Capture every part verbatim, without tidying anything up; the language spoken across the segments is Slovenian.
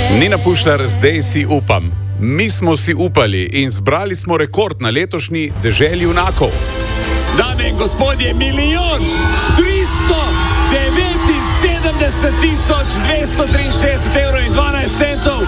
Nina Pušlar, zdaj si upam. Mi smo si upali in zbrali smo rekord na letošnji Deželi junakov. Dame in gospodje, milijon tristo devetinsedemdeset tisoč dvesto triinšestdeset evrov in dvanajst centov.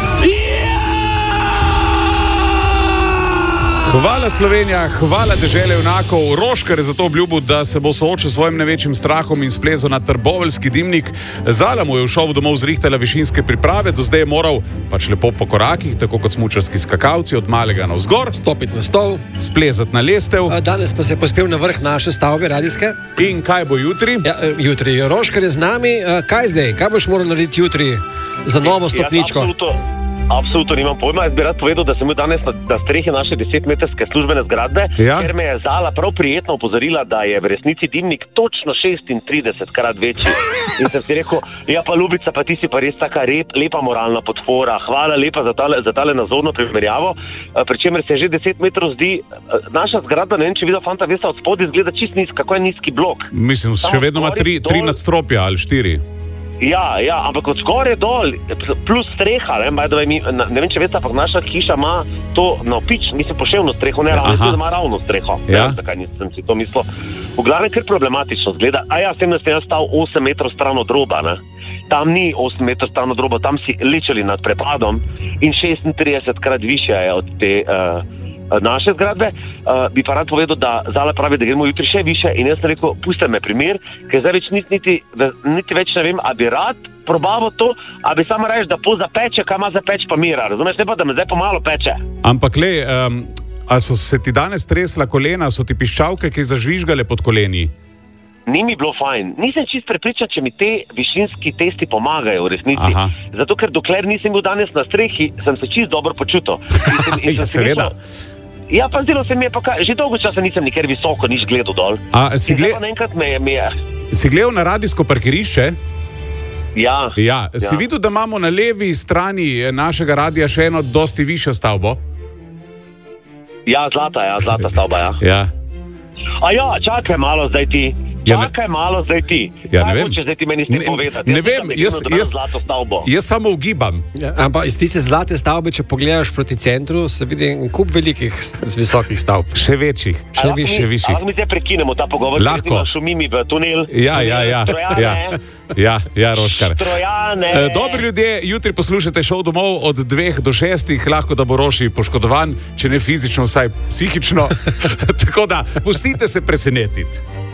Hvala Slovenija, hvala Dežele junakov. Roškar je zato obljubil, da se bo soočil s svojim največjim strahom in splezal na trboveljski dimnik. Zala mu je v šovu domov zrihtala višinske priprave, do zdaj je moral pač lepo po korakih, tako kot smučarski skakalci, od malega navzgor, stopiti na stol, splezati na lestev. Danes pa se je pospel na vrh naše stavbe radijske. In kaj bo jutri? Ja, jutri Roškar je z nami. Kaj zdaj? Kaj boš moral narediti jutri za novo stopničko? Ja, Absolutno nimam pojma. Jaz bi rad povedal, da sem bil danes na, na strehi naše desetmetrske službene zgradbe, ja? Ker me je Zala prav prijetno opozorila, da je v resnici dimnik točno šestintridesetkrat večji. In sem si rekel, ja pa Ljubica, pa ti si pa res taka rep, lepa moralna podpora. Hvala lepa za tale, za tale nazorno primerjavo. Pričemer se že deset metrov zdi, naša zgradba, ne vem, če videl fanta, veste, od spodaj izgleda čist nizk, kako je nizki blok. Mislim, še vedno ima tri, tri nadstropja ali štiri. Ja, ja, ampak od zgoraj dol, plus streha, ne, ne, ne vem, če veste, ampak naša hiša ima to navpič, mislim, poševno streho, ne ravno, da ima ravno streho. Ja. Ne vem, zakaj nisem si to mislil. V glavnem, ker problematično zgleda, a ja, sem, da sem jaz stal osem metrov stran od roba, ne. Tam ni osem metrov stran od roba, tam si lečeli nad prepadom in šestintridesetkrat više je od te uh, naše zgradbe. Uh, bi pa rad povedal, da Zala pravi, da gremo jutri še više in jaz sem rekel, puste me primer, ker zdaj več niti, niti, niti več ne vem, a bi rad probavo to, a bi samo reč, da po zapeče, kaj ima zapeč pa mira, razumeš, ne pa, da me zdaj pomalo peče. Ampak le, um, a so se ti danes tresla kolena, so ti piščalke, ki zažvižgale pod koleni? Ni mi bilo fajn. Nisem čist prepričan, če mi te višinski testi pomagajo v resnici. Aha. Zato, ker dokler nisem bil danes na strehi, sem se čist dobro počutil. In sem, in ja, seveda. Ja, pa zdelo se mi je pa kaj, že dolgo časa nisem nikjer visoko nič gledal dol. A, si, gled... me je, me je... si gledal na radijsko parkirišče? Ja. Ja. Si ja. videl, da imamo na levi strani našega radija še eno dosti višjo stavbo? Ja, zlata, ja, zlata stavba, ja. Ja. A ja, čakaj malo zdaj ti. Čakaj ja, ne... malo zdaj ti. Ja, ne vem. Če zdaj ti meni s tem povedati. Ne vem, jaz, jaz, jaz samo ugibam. Ja, ampak iz tiste zlate stavbe, če pogledaš proti centru, se vidi en kup velikih, visokih stavb. Še večjih. Še višjih. Še višjih. Ampak mi zdaj prekinemo ta pogovor. Lahko. Šumimi v tunel. Ja, ja, ja. Ja, ja, ja, Roškar. Strojane. E, dobri ljudje, jutri poslušate šov domov od dveh do šestih, lahko da bo Roši poškodovan, če ne fizično, vsaj psihično. Tako da, pustite se presenetiti.